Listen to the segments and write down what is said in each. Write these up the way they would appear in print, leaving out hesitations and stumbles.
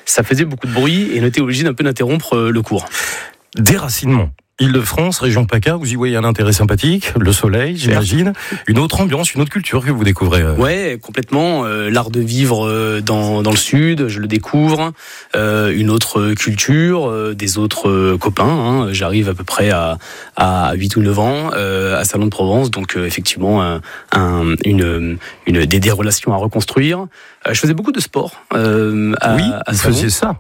ça faisait beaucoup de bruit et on était obligé d'un peu d'interrompre le cours. Déracinement. Île-de-France, région PACA, vous y voyez un intérêt sympathique, le soleil, j'imagine, une autre ambiance, une autre culture que vous découvrez. Ouais, complètement. L'art de vivre dans le sud, je le découvre. Une autre culture, des autres copains. J'arrive à peu près à 8 ou 9 ans à Salon de Provence, donc effectivement des relations à reconstruire. Je faisais beaucoup de sport. Vous faisiez ça.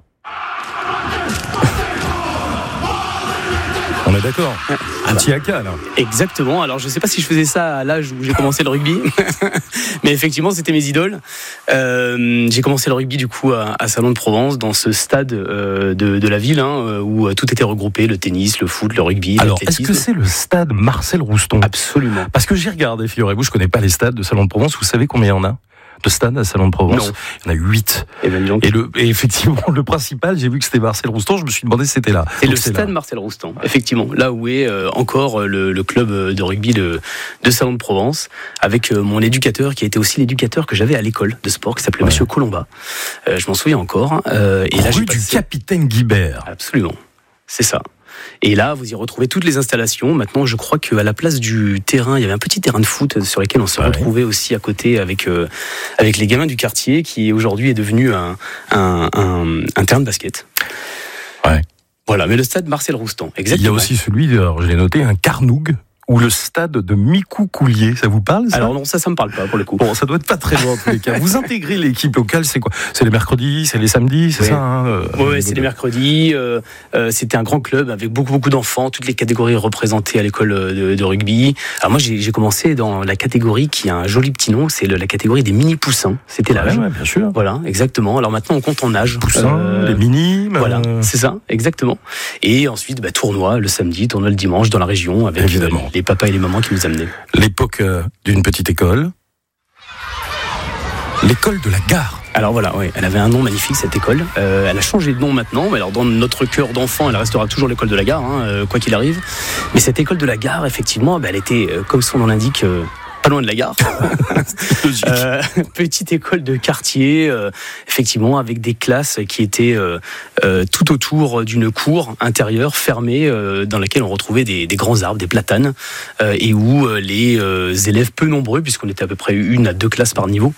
On est d'accord. Un petit haka, là. Exactement. Alors, je ne sais pas si je faisais ça à l'âge où j'ai commencé le rugby, mais effectivement, c'était mes idoles. J'ai commencé le rugby, du coup, à Salon de Provence, dans ce stade de la ville, où tout était regroupé, le tennis, le foot, le rugby, alors, l'athlétisme. est-ce que c'est le stade Marcel Rouston ? Absolument. Parce que j'ai regardé, figurez-vous, je ne connais pas les stades de Salon de Provence. Vous savez combien il y en a de stades à Salon de Provence? Non. Il y en a 8. Et effectivement, le principal, j'ai vu que c'était Marcel Rouston, je me suis demandé si c'était là. C'est le stade Marcel Rouston, effectivement, là où est encore le club de rugby de Salon de Provence, avec mon éducateur, qui a été aussi l'éducateur que j'avais à l'école de sport, qui s'appelait Monsieur Colomba. Je m'en souviens encore. Et là, rue du Capitaine Guibert. Absolument, c'est ça. Et là, vous y retrouvez toutes les installations. Maintenant, je crois qu'à la place du terrain, il y avait un petit terrain de foot sur lequel on se retrouvait aussi à côté avec les gamins du quartier, qui aujourd'hui est devenu un terrain de basket. Ouais. Voilà, mais le stade Marcel Rouston, exactement. Il y a aussi celui, alors je l'ai noté, un Carnoug, ou le stade de Micou-Coulier. Ça vous parle, ça ? Alors non, ça me parle pas, pour le coup. Bon, ça doit être pas très loin, en tous les cas. Vous intégrez l'équipe locale, c'est quoi ? C'est les mercredis, c'est les samedis, c'est ça Oui, c'est les mercredis. C'était un grand club avec beaucoup d'enfants, toutes les catégories représentées à l'école de rugby. Alors moi, j'ai commencé dans la catégorie qui a un joli petit nom, c'est la catégorie des mini-poussins. C'était l'âge. Ouais, bien sûr. Voilà, exactement. Alors maintenant, on compte en âge. Poussins, les mini. Voilà, c'est ça, exactement. Et ensuite, tournoi le samedi, tournoi le dimanche dans la région avec les papas et les mamans qui nous amenaient. L'époque d'une petite école. L'école de la gare. Alors voilà, oui, elle avait un nom magnifique, cette école. Elle a changé de nom maintenant, mais alors dans notre cœur d'enfant, elle restera toujours l'école de la gare, quoi qu'il arrive. Mais cette école de la gare, effectivement, elle était, comme son nom l'indique, pas loin de la gare. Petite école de quartier, effectivement, avec des classes qui étaient tout autour d'une cour intérieure fermée, dans laquelle on retrouvait des grands arbres, des platanes, et où les élèves peu nombreux, puisqu'on était à peu près 1 à 2 classes par niveau,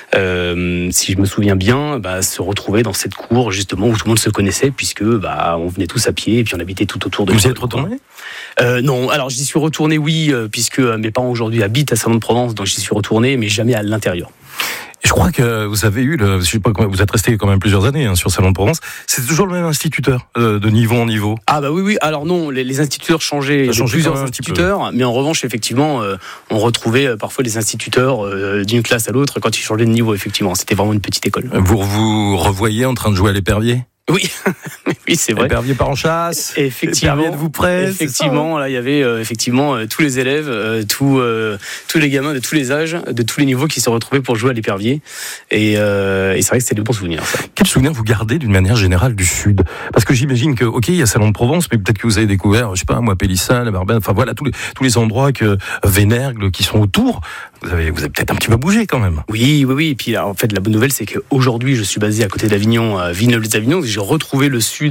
si je me souviens bien, se retrouvaient dans cette cour justement où tout le monde se connaissait, puisque on venait tous à pied et puis on habitait tout autour de. Vous y êtes retourné ? Non, alors j'y suis retourné, oui, puisque mes parents aujourd'hui habitent à Salon de Provence, donc j'y suis retourné, mais jamais à l'intérieur. Je crois que vous avez eu, je sais pas, vous êtes resté quand même plusieurs années sur Salon de Provence. C'est toujours le même instituteur, de niveau en niveau. Ah oui. Alors non, les instituteurs changeaient. Plusieurs instituteurs, mais en revanche, effectivement, on retrouvait parfois les instituteurs d'une classe à l'autre quand ils changeaient de niveau. Effectivement, c'était vraiment une petite école. Vous revoyez en train de jouer à l'épervier ? Oui, c'est vrai. L'épervier part en chasse. Effectivement. L'épervier vous presse. Effectivement, là, il y avait effectivement tous les élèves, tous les gamins de tous les âges, de tous les niveaux qui se retrouvaient pour jouer à l'épervier. Et c'est vrai que c'était de bons souvenirs, ça. Quel souvenir vous gardez d'une manière générale du Sud ? Parce que j'imagine que, il y a Salon de Provence, mais peut-être que vous avez découvert, je sais pas, Pélissane, la Barbenne, enfin voilà, tous les endroits Vénergle qui sont autour. Vous avez peut-être un petit peu bougé quand même. Oui. Et puis là, en fait, la bonne nouvelle, c'est qu'aujourd'hui, je suis basé à côté d'Avignon, à Villeneuve-les-Avignon. J'ai retrouvé le sud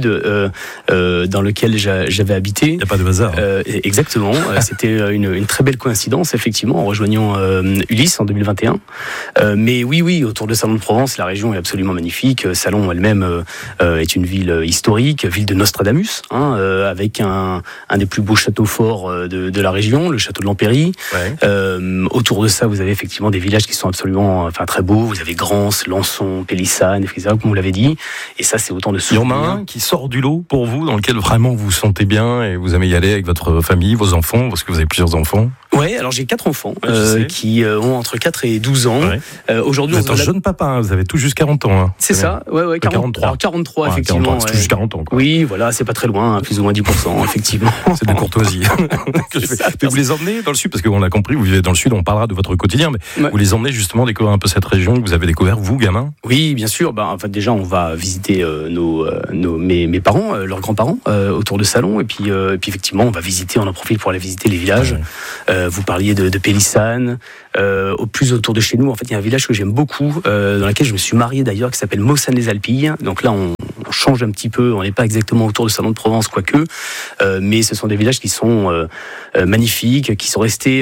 dans lequel j'avais habité. Il n'y a pas de hasard. Exactement. C'était une très belle coïncidence, effectivement, en rejoignant Ulysse en 2021. Mais oui, autour de Salon de Provence, la région est absolument magnifique. Salon elle-même est une ville historique, ville de Nostradamus, avec un des plus beaux châteaux forts de la région, le château de l'Empéry. Ouais. Autour de ça, vous avez effectivement des villages qui sont absolument très beaux. Vous avez Grance, Lançon, Pélissane, etc., comme vous l'avez dit. Et ça, c'est autant de souvenirs. Il y en a un qui sort du lot pour vous, dans lequel vraiment vous vous sentez bien et vous aimez y aller avec votre famille, vos enfants, parce que vous avez plusieurs enfants. Oui, alors j'ai 4 enfants qui ont entre 4 et 12 ans. Ouais. Aujourd'hui, vous êtes un jeune papa, vous avez tout juste 40 ans. C'est ça, 43. Alors 43, effectivement. 43, c'est tout juste 40 ans. Quoi. Oui, voilà, c'est pas très loin, plus ou moins 10%, effectivement. C'est de la courtoisie. Vous les emmenez dans le sud, parce qu'on a compris, vous vivez dans le sud, on parlera de votre quotidien, mais vous les emmenez justement découvrir un peu cette région que vous avez découvert, vous, gamin ? Oui, bien sûr. En fait, déjà, on va visiter mes parents, leurs grands-parents, autour de Salon, et puis effectivement, on en profite pour aller visiter les villages. Ouais. Vous parliez de Pélissane, au plus autour de chez nous. En fait, il y a un village que j'aime beaucoup, dans lequel je me suis marié d'ailleurs, qui s'appelle Mossan-les-Alpilles. Donc là, change un petit peu. On n'est pas exactement autour du Salon de Provence, quoique, mais ce sont des villages qui sont magnifiques, qui sont restés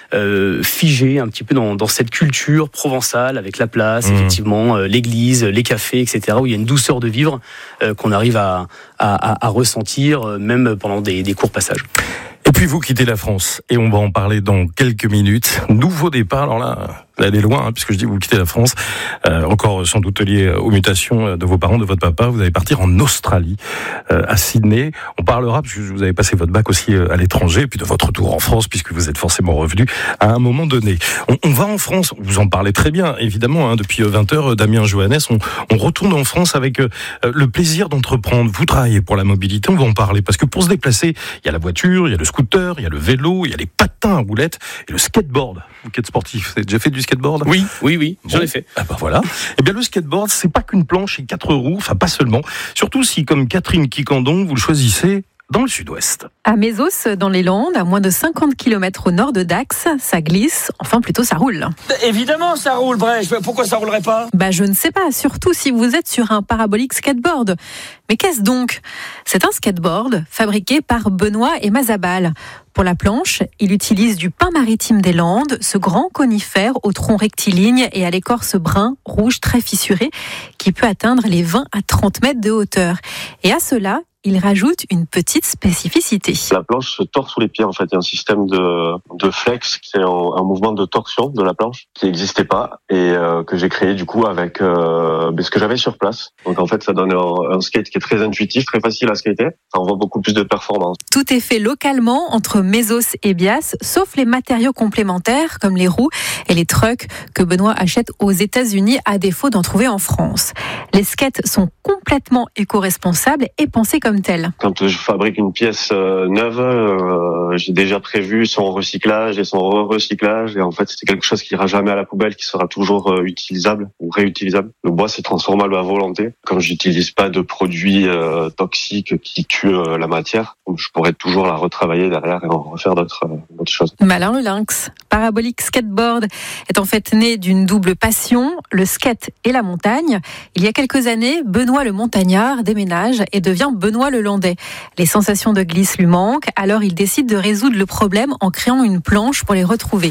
figés un petit peu dans cette culture provençale, avec la place, effectivement, l'église, les cafés, etc., où il y a une douceur de vivre qu'on arrive à ressentir, même pendant des courts passages. Et puis vous quittez la France, et on va en parler dans quelques minutes. Nouveau départ, alors là, elle est loin, puisque je dis vous quittez la France, encore sans doute lié aux mutations de vos parents, de votre papa. Vous allez partir en Australie, à Sydney. On parlera, puisque vous avez passé votre bac aussi à l'étranger, et puis de votre retour en France, puisque vous êtes forcément revenu à un moment donné. On va en France, vous en parlez très bien, évidemment, depuis 20h, Damien Johannes, on retourne en France avec le plaisir d'entreprendre. Vous travaillez pour la mobilité, on va en parler, parce que pour se déplacer, il y a la voiture, il y a le scooter, il y a le vélo, il y a les patins à roulettes, et le skateboard. Vous qui êtes sportif, vous avez déjà fait du skateboard ? Oui, j'en ai fait. Ah bah voilà. Eh bien le skateboard, c'est pas qu'une planche et 4 roues, enfin pas seulement. Surtout si, comme Catherine Quicandon, vous le choisissez dans le sud-ouest. À Mésos, dans les Landes, à moins de 50 km au nord de Dax, ça glisse, enfin plutôt ça roule. Évidemment ça roule, Brèche, pourquoi ça roulerait pas ? Je ne sais pas, surtout si vous êtes sur un parabolique skateboard. Mais qu'est-ce donc ? C'est un skateboard fabriqué par Benoît et Mazabal. Pour la planche, il utilise du pin maritime des Landes, ce grand conifère au tronc rectiligne et à l'écorce brun, rouge très fissuré, qui peut atteindre les 20 à 30 mètres de hauteur. Et à cela, il rajoute une petite spécificité. La planche se tord sous les pieds, en fait. Il y a un système de flex, qui est un mouvement de torsion de la planche, qui n'existait pas, et que j'ai créé du coup avec ce que j'avais sur place. Donc en fait, ça donne un skate qui est très intuitif, très facile à skater. Ça envoie beaucoup plus de performance. Tout est fait localement entre Mésos et Bias, sauf les matériaux complémentaires, comme les roues et les trucks que Benoît achète aux États-Unis, à défaut d'en trouver en France. Les skates sont complètement éco-responsables et pensés comme tels. Quand je fabrique une pièce neuve, j'ai déjà prévu son recyclage et son recyclage, et en fait c'est quelque chose qui ira jamais à la poubelle, qui sera toujours utilisable ou réutilisable. Le bois c'est transformable à volonté. Comme j'utilise pas de produits toxiques qui tuent la matière, je pourrais toujours la retravailler derrière et en refaire d'autres choses. Malin le lynx. Parabolique Skateboard est en fait né d'une double passion, le skate et la montagne. Il y a quelques années, Benoît le montagnard déménage et devient Benoît le landais. Les sensations de glisse lui manquent, alors il décide de résoudre le problème en créant une planche pour les retrouver.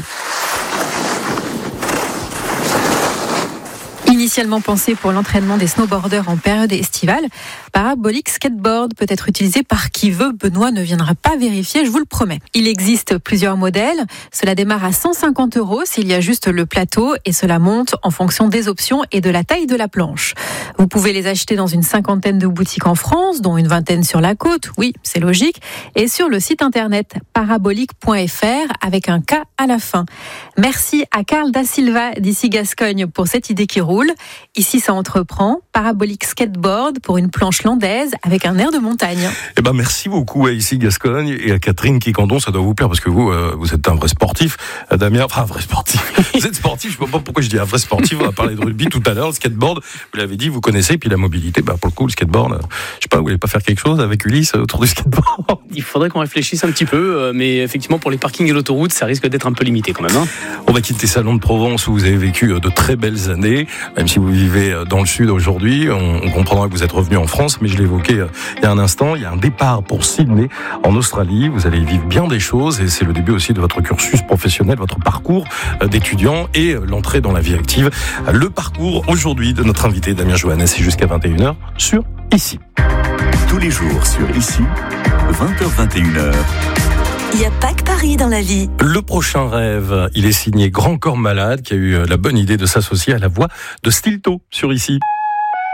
Initialement pensé pour l'entraînement des snowboarders en période estivale, Parabolique Skateboard peut être utilisé par qui veut. Benoît ne viendra pas vérifier, je vous le promets. Il existe plusieurs modèles. Cela démarre à 150 € s'il y a juste le plateau, et cela monte en fonction des options et de la taille de la planche. Vous pouvez les acheter dans une 50aine de boutiques en France, dont une 20aine sur la côte, oui, c'est logique, et sur le site internet parabolique.fr avec un K à la fin. Merci à Carl Da Silva d'ici Gascogne pour cette idée qui roule. Ici, ça entreprend. Parabolique Skateboard pour une planche landaise avec un air de montagne. Merci beaucoup à ici Gascogne et à Catherine Quicandon. Ça doit vous plaire parce que vous êtes un vrai sportif. Damien, enfin un vrai sportif. Vous êtes sportif, je ne sais pas pourquoi je dis un vrai sportif. On va parler de rugby tout à l'heure. Le skateboard, vous l'avez dit, vous connaissez. Puis la mobilité, pour le coup, le skateboard, je sais pas, vous voulez pas faire quelque chose avec Ulysse autour du skateboard ? Il faudrait qu'on réfléchisse un petit peu, mais effectivement pour les parkings et l'autoroute, ça risque d'être un peu limité quand même. On va quitter Salon de Provence où vous avez vécu de très belles années, même si vous vivez dans le sud aujourd'hui. On comprendra que vous êtes revenu en France, mais je l'évoquais il y a un instant, il y a un départ pour Sydney en Australie. Vous allez vivre bien des choses et c'est le début aussi de votre cursus professionnel, votre parcours d'étudiant et l'entrée dans la vie active. Le parcours aujourd'hui de notre invité Damien Johannes, c'est jusqu'à 21h sur Ici. Tous les jours sur Ici, 20h-21h. Il n'y a pas que Paris dans la vie. Le prochain rêve, il est signé Grand Corps Malade qui a eu la bonne idée de s'associer à la voix de Stilto sur Ici.